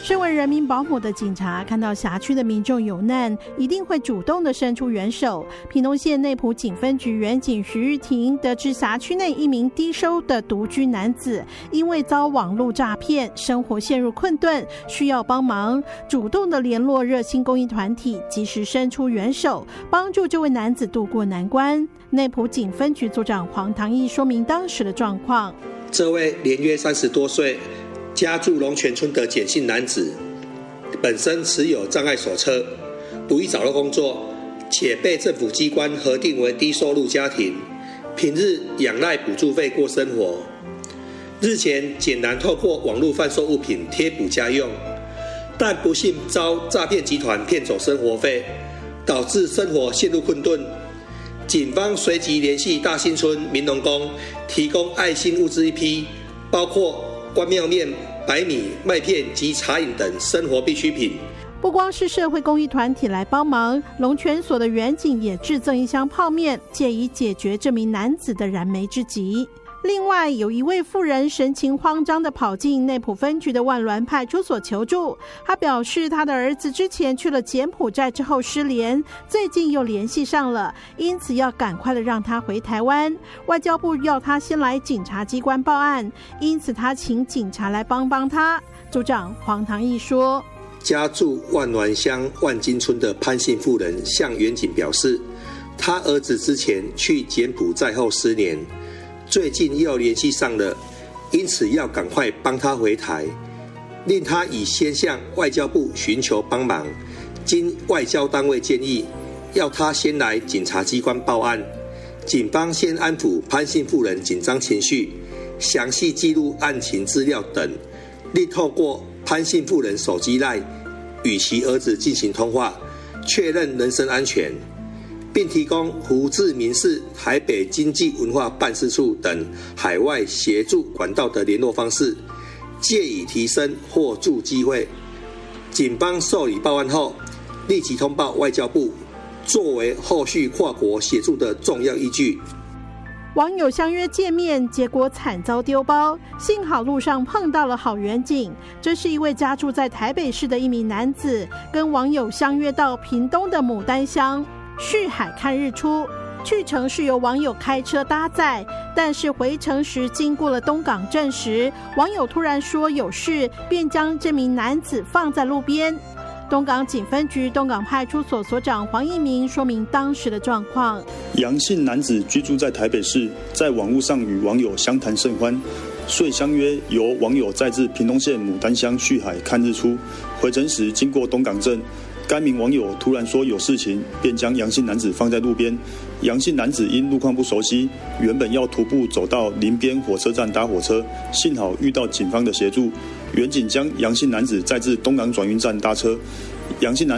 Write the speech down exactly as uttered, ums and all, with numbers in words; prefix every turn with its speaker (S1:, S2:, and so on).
S1: 身为人民保姆的警察，看到辖区的民众有难，一定会主动的伸出援手。屏东县内埔警分局员警徐玉婷得知辖区内一名低收的独居男子因为遭网络诈骗，生活陷入困顿，需要帮忙，主动的联络热心公益团体，及时伸出援手，帮助这位男子渡过难关。内埔警分局组长黄唐义说明当时的状况。
S2: 这位年约三十多岁，家住龙泉村的简姓男子，本身持有障碍手册，不易找到工作，且被政府机关核定为低收入家庭，平日仰赖补助费过生活。日前简男透过网络贩售物品贴补家用，但不幸遭诈骗集团骗走生活费，导致生活陷入困顿。警方随即联系大新村民农宫，提供爱心物资一批，包括关庙面、白米、麦片及茶饮等生活必需品。
S1: 不光是社会公益团体来帮忙，龙泉所的员警也致赠一箱泡面，借以解决这名男子的燃眉之急。另外，有一位妇人神情慌张地跑进内埔分局的万峦派出所求助。他表示，他的儿子之前去了柬埔寨之后失联，最近又联系上了，因此要赶快的让他回台湾。外交部要他先来警察机关报案，因此他请警察来帮帮他。组长黄唐义说，
S2: 家住万峦乡万金村的潘姓妇人向员警表示，他儿子之前去柬埔寨后失联，最近又联系上了，因此要赶快帮他回台，令他已先向外交部寻求帮忙。经外交单位建议，要他先来警察机关报案。警方先安抚潘姓妇人紧张情绪，详细记录案情资料等，另透过潘姓妇人手机 LINE 与其儿子进行通话，确认人身安全，并提供胡志明市台北经济文化办事处等海外协助管道的联络方式，借以提升获助机会。警方受理报案后，立即通报外交部，作为后续跨国协助的重要依据。
S1: 网友相约见面，结果惨遭丢包，幸好路上碰到了好员警。这是一位家住在台北市的一名男子，跟网友相约到屏东的牡丹乡旭海看日出，去程是由网友开车搭载，但是回程时经过了东港镇时，网友突然说有事，便将这名男子放在路边。东港警分局东港派出所所长黄一鸣说明当时的状况。
S3: 杨姓男子居住在台北市，在网络上与网友相谈甚欢，遂相约由网友载至屏东县牡丹乡旭海看日出。回程时经过东港镇，该名网友突然说有事情，便将杨姓男子放在路边。杨姓男子因路况不熟悉，原本要徒步走到林边火车站搭火车，幸好遇到警方的协助，员警将杨姓男子载至东港转运站搭车。杨姓男